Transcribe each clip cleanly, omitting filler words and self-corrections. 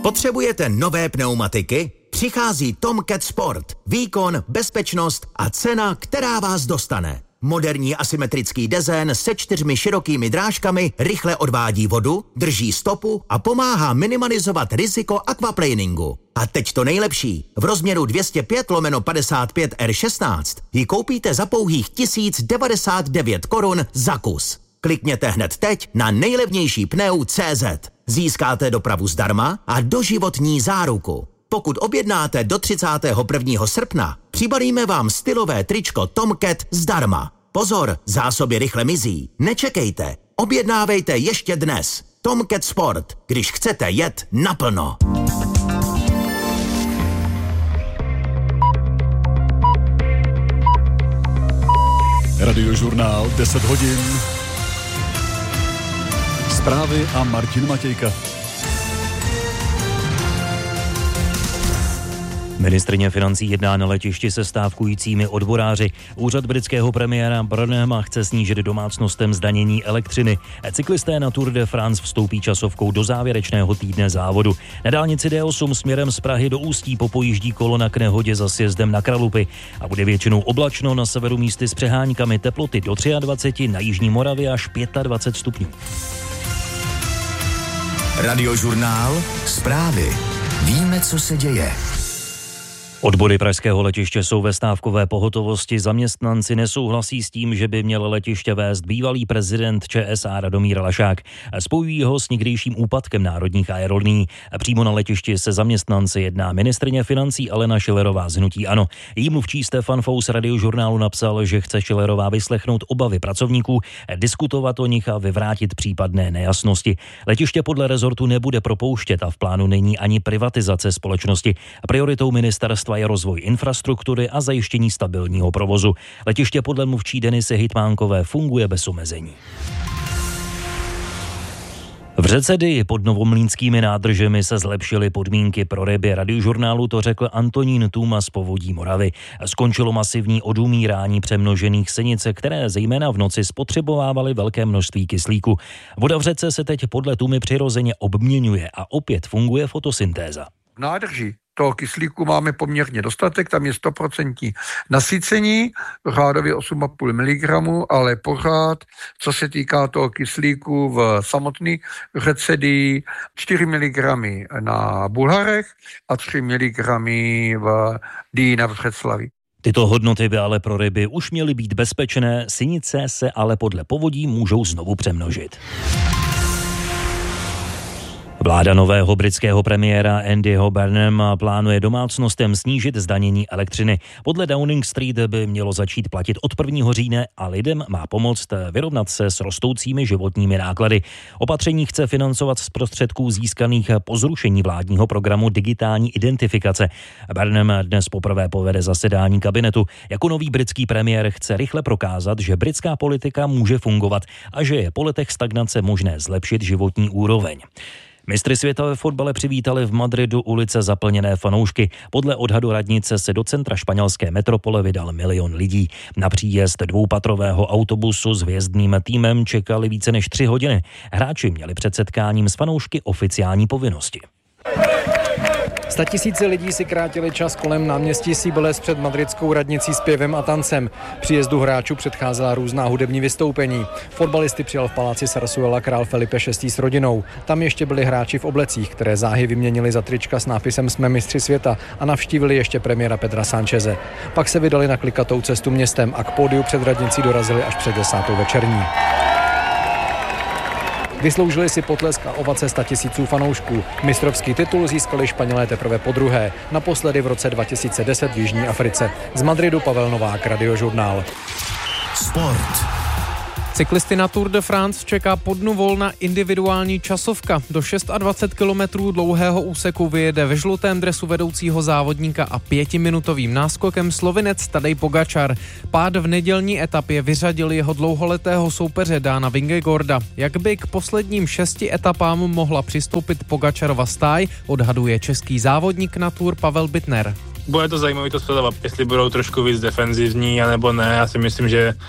Potřebujete nové pneumatiky? Přichází Tomcat Sport. Výkon, bezpečnost a cena, která vás dostane. Moderní asymetrický dezén se 4 širokými drážkami rychle odvádí vodu, drží stopu a pomáhá minimalizovat riziko aquaplaningu. A teď to nejlepší. V rozměru 205/55 R16 ji koupíte za pouhých 1099 korun za kus. Klikněte hned teď na nejlevnější pneu.cz. Získáte dopravu zdarma a doživotní záruku. Pokud objednáte do 31. srpna, přibalíme vám stylové tričko Tomcat zdarma. Pozor, zásoby rychle mizí. Nečekejte, objednávejte ještě dnes. Tomcat Sport, když chcete jet naplno. Radiožurnál 10 hodin. Zprávy a Martin Matějka. Ministryně financí jedná na letišti se stávkujícími odboráři. Úřad britského premiéra Burnhama chce snížit domácnostem zdanění elektřiny. Cyklisté na Tour de France vstoupí časovkou do závěrečného týdne závodu. Na dálnici D8 směrem z Prahy do Ústí popojíždí kolona k nehodě za sjezdem na Kralupy. A bude většinou oblačno, na severu místy s přeháňkami, teploty do 23, na jižní Moravě až 25 stupňů. Radiožurnál, zprávy. Víme, co se děje. Odbory pražského letiště jsou ve stávkové pohotovosti. Zaměstnanci nesouhlasí s tím, že by měl letiště vést bývalý prezident ČSA Radomír Lašák. Spojují ho s někdejším úpadkem národních aerolinií. Přímo na letišti se zaměstnanci jedná ministryně financí Alena Schillerová z hnutí ANO. Její mluvčí Stefan Fous Radiožurnálu napsal, že chce Schillerová vyslechnout obavy pracovníků, diskutovat o nich a vyvrátit případné nejasnosti. Letiště podle rezortu nebude propouštět a v plánu není ani privatizace společnosti. Prioritou ministerstva je rozvoj infrastruktury a zajištění stabilního provozu. Letiště podle mluvčí Denise Hitmánkové funguje bez omezení. V řece Dyji pod Novomlýnskými nádržemi se zlepšily podmínky pro ryby. Radiožurnálu to řekl Antonín Tůma z Povodí Moravy. Skončilo masivní odumírání přemnožených sinice, které zejména v noci spotřebovávaly velké množství kyslíku. Voda v řece se teď podle Tůmy přirozeně obměňuje a opět funguje fotosyntéza. V nádrži toho kyslíku máme poměrně dostatek, tam je 100% nasycení, řádově 8,5 mg, ale pořád, co se týká toho kyslíku v samotné řece Dyji, 4 mg na Bulharech a 3 mg v Dyji na Břeclavi. Tyto hodnoty by ale pro ryby už měly být bezpečné, sinice se ale podle povodí můžou znovu přemnožit. Vláda nového britského premiéra Andyho Burnhama plánuje domácnostem snížit zdanění elektřiny. Podle Downing Street by mělo začít platit od 1. října a lidem má pomoct vyrovnat se s rostoucími životními náklady. Opatření chce financovat z prostředků získaných po zrušení vládního programu digitální identifikace. Burnham dnes poprvé povede zasedání kabinetu. Jako nový britský premiér chce rychle prokázat, že britská politika může fungovat a že je po letech stagnace možné zlepšit životní úroveň. Mistry světa ve fotbale přivítali v Madridu ulice zaplněné fanoušky. Podle odhadu radnice se do centra španělské metropole vydal 1 milion lidí. Na příjezd dvoupatrového autobusu s hvězdným týmem čekali více než 3 hodiny. Hráči měli před setkáním s fanoušky oficiální povinnosti. Statisíce lidí si krátili čas kolem náměstí Cibeles před madridskou radnicí zpěvem a tancem. Příjezdu hráčů předcházela různá hudební vystoupení. Fotbalisty přijal v paláci Sarsuela král Felipe VI. S rodinou. Tam ještě byli hráči v oblecích, které záhy vyměnili za trička s nápisem Jsme mistři světa a navštívili ještě premiéra Pedra Sáncheze. Pak se vydali na klikatou cestu městem a k pódiu před radnicí dorazili až před 10. večerní. Vysloužili si potlesk a ovace 100 000 fanoušků. Mistrovský titul získali Španělé teprve podruhé, naposledy v roce 2010 v Jižní Africe. Z Madridu Pavel Novák, Radiožurnál. Sport. Cyklisty na Tour de France čeká po dnu volna individuální časovka. Do 26 kilometrů dlouhého úseku vyjede ve žlutém dresu vedoucího závodníka a 5minutovým náskokem Slovinec Tadej Pogačar. Pád v nedělní etapě vyřadil jeho dlouholetého soupeře Dána Vingegaarda. Jak by k posledním 6 etapám mohla přistoupit Pogačarova stáj, odhaduje český závodník na Tour Pavel Bittner. Bude to zajímavé to sledovat, jestli budou trošku víc defenzivní, anebo ne. Já si myslím, že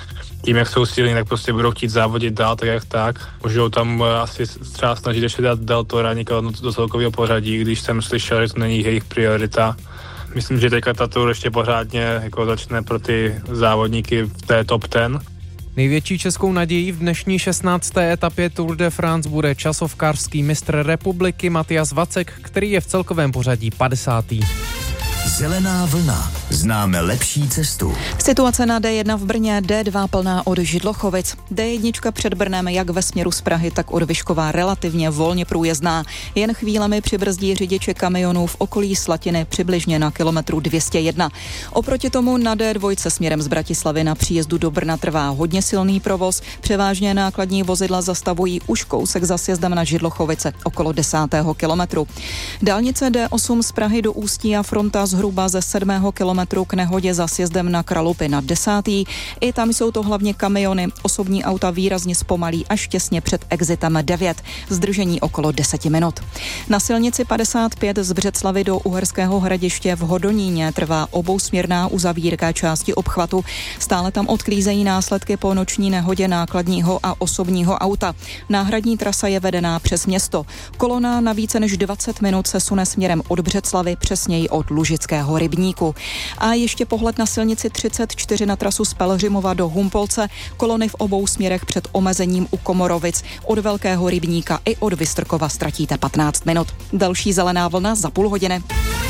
tím, jak jsou silní, tak prostě budou chtít závodit dál, tak jak tak. Můžou tam asi třeba snažit ještě dát Deltora někoho do celkového pořadí, když jsem slyšel, že to není jejich priorita. Myslím, že teďka ta tour ještě pořádně jako začne pro ty závodníky v té top 10. Největší českou nadějí v dnešní 16. etapě Tour de France bude časovkářský mistr republiky Matias Vacek, který je v celkovém pořadí 50. Zelená vlna. Známe lepší cestu. Situace na D1 v Brně, D2 plná od Židlochovic. D1 před Brnem jak ve směru z Prahy, tak od Vyškova relativně volně průjezdná. Jen chvílemi přibrzdí řidiče kamionů v okolí Slatiny přibližně na kilometru 201. Oproti tomu na D2 směrem z Bratislavy na příjezdu do Brna trvá hodně silný provoz. Převážně nákladní vozidla zastavují už kousek za sjezdem na Židlochovice okolo 10. kilometru. Dálnice D8 z Prahy do Ústí a fronta zhruba ze 7. kilometru k nehodě za sjezdem na Kralupy na 10. I tam jsou to hlavně kamiony. Osobní auta výrazně zpomalí až těsně před exitem 9. Zdržení okolo 10 minut. Na silnici 55 z Břeclavy do Uherského Hradiště v Hodoníně trvá obousměrná uzavírka části obchvatu. Stále tam odklízejí následky po noční nehodě nákladního a osobního auta. Náhradní trasa je vedená přes město. Kolona na více než 20 minut se sune směrem od Břeclavy, přesněji od Lužického rybníku. A ještě pohled na silnici 34 na trasu z Pelhřimova do Humpolce. Kolony v obou směrech před omezením u Komorovic. Od Velkého rybníka i od Vystrkova ztratíte 15 minut. Další zelená vlna za půl hodiny.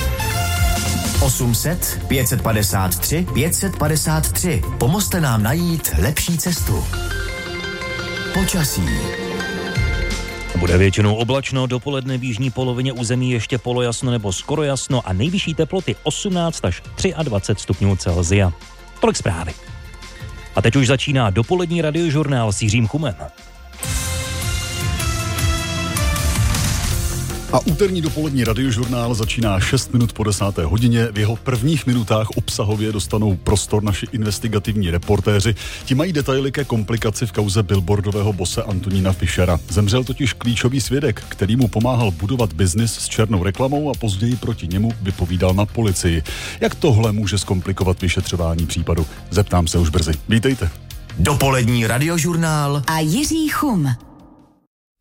800 553 553. Pomozte nám najít lepší cestu. Počasí. Bude většinou oblačno, dopoledne v jižní polovině území ještě polojasno nebo skoro jasno a nejvyšší teploty 18 až 23 stupňů Celsia. Tolik zprávy. A teď už začíná dopolední radiožurnál s Jiřím Chumem. A úterní dopolední radiožurnál začíná 6 minut po 10. hodině. V jeho prvních minutách obsahově dostanou prostor naši investigativní reportéři. Ti mají detaily ke komplikaci v kauze billboardového bose Antonína Fischera. Zemřel totiž klíčový svědek, který mu pomáhal budovat biznis s černou reklamou a později proti němu vypovídal na policii. Jak tohle může zkomplikovat vyšetřování případu? Zeptám se už brzy. Vítejte. Dopolední radiožurnál a Jiří Chum.